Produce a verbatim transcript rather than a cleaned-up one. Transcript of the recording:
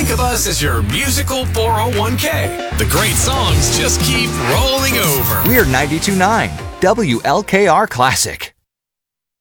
Think of us as your musical four oh one k. The great songs just keep rolling over. We're ninety-two point nine W L K R Classic.